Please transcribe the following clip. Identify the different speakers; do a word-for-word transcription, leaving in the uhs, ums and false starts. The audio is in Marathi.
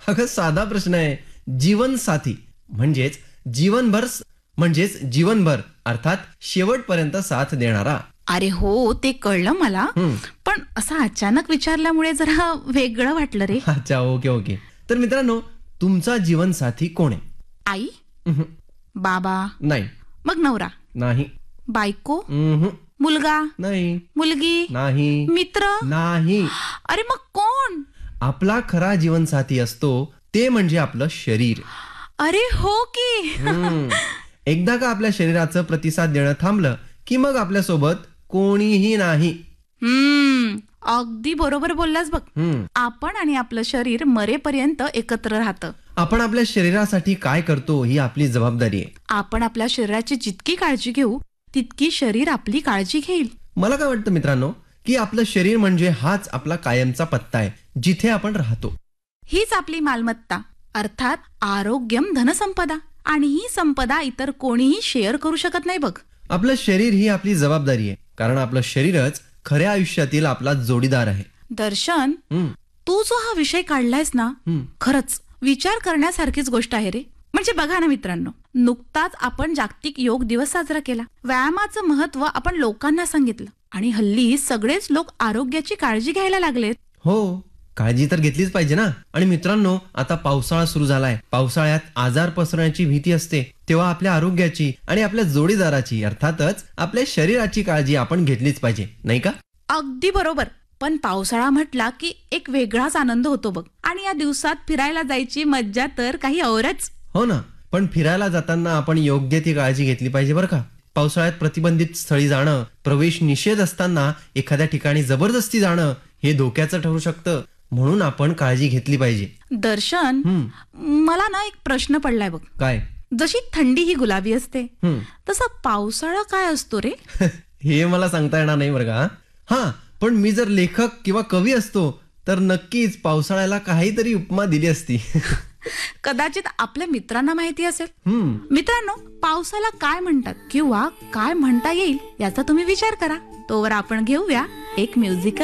Speaker 1: अगं साधा प्रश्न आहे. जीवनसाथी म्हणजेच जीवनभर म्हणजेच जीवनभर अर्थात शेवटपर्यंत साथ देणारा.
Speaker 2: अरे हो, ते कळलं मला.
Speaker 1: हम्म.
Speaker 2: पण असं अचानक विचारल्यामुळे जरा वेगळं वाटलं रे.
Speaker 1: अच्छा, ओके ओके. तर मित्रांनो, तुमचा जीवनसाथी कोण आहे?
Speaker 2: आई,
Speaker 1: उहुं.
Speaker 2: बाबा,
Speaker 1: नाही.
Speaker 2: मग नवरा,
Speaker 1: नाही.
Speaker 2: बायको,
Speaker 1: उहुं.
Speaker 2: मुलगा,
Speaker 1: नाही.
Speaker 2: मुलगी,
Speaker 1: नाही.
Speaker 2: मित्र.
Speaker 1: नाही.
Speaker 2: अरे मग कोण?
Speaker 1: आपला खरा जीवनसाथी असतो ते म्हणजे आपलं शरीर.
Speaker 2: अरे हो की.
Speaker 1: हम्म. एकदा का आपल्या शरीराचं प्रतिसाद देणं थांबलं की मग आपल्या सोबत कोणीही नाही.
Speaker 2: हम्म अगदी बरोबर बोललास बघ.
Speaker 1: हम्म.
Speaker 2: आपण आणि आपलं शरीर मरेपर्यंत एकत्र राहतं.
Speaker 1: आपण आपल्या शरीरासाठी काय करतो ही आपली जबाबदारी आहे.
Speaker 2: आपण आपल्या शरीराची जितकी काळजी घेऊ तितकी शरीर आपली काळजी घेईल.
Speaker 1: मला काय वाटतं मित्रांनो, की आपलं शरीर म्हणजे हाच आपला कायमचा पत्ता आहे जिथे आपण राहतो.
Speaker 2: हीच आपली मालमत्ता अर्थात आरोग्यम धनसंपदा. आणि ही संपदा इतर कोणीही शेअर करू शकत नाही बघ.
Speaker 1: आपलं शरीर ही आपली जबाबदारी आहे, कारण आपलं शरीरच खऱ्या आयुष्यातील आपला जोडीदार आहे.
Speaker 2: दर्शन,
Speaker 1: हम्म.
Speaker 2: तू जो हा विषय काढलायस ना,
Speaker 1: हम्म.
Speaker 2: खरंच विचार करण्यासारखीच गोष्ट आहे रे. म्हणजे बघा ना मित्रांनो, नुकताच आपण जागतिक योग दिवस साजरा केला. व्यायामाचं महत्व आपण लोकांना सांगितलं आणि हल्ली सगळेच लोक आरोग्याची काळजी घ्यायला लागलेत.
Speaker 1: हो, काळजी तर घेतलीच पाहिजे ना. आणि मित्रांनो, आता पावसाळा सुरू झालाय. पावसाळ्यात आजार पसरण्याची भीती असते, तेव्हा आपल्या आरोग्याची आणि आपल्या जोडीदाराची अर्थातच आपल्या शरीराची काळजी आपण घेतलीच पाहिजे, नाही का?
Speaker 2: अगदी बरोबर. पण पावसाळा म्हटला की एक वेगळाच आनंद होतो बघ. आणि या दिवसात फिरायला जायची मज्जा तर काही औरच.
Speaker 1: हो ना, पण फिरायला जाताना आपण योग्य ती काळजी घेतली पाहिजे बरं का. पावसाळ्यात प्रतिबंधित स्थळी जाणं, प्रवेश निषेध असताना एखाद्या ठिकाणी जबरदस्ती जाणं हे धोक्याचं ठरू शकतं. म्हणून आपण काळजी घेतली पाहिजे.
Speaker 2: दर्शन,
Speaker 1: हम्म.
Speaker 2: मला ना एक प्रश्न पडलाय बघ.
Speaker 1: काय?
Speaker 2: जशी थंडी ही गुलाबी असते
Speaker 1: हम्म.
Speaker 2: तसा पावसाळा काय असतो रे?
Speaker 1: हे मला सांगता येणार नाही बरं का. हा, पण मी जर लेखक किंवा कवी असतो तर नक्कीच पावसाळ्याला काहीतरी उपमा दिली असती.
Speaker 2: कदाचित आपल्या मित्रांना माहिती असेल.
Speaker 1: हम्म.
Speaker 2: मित्रांनो, पावसाला काय म्हणतात किंवा काय म्हणता येईल याचा तुम्ही विचार करा. तोवर आपण घेऊया एक म्युझिकल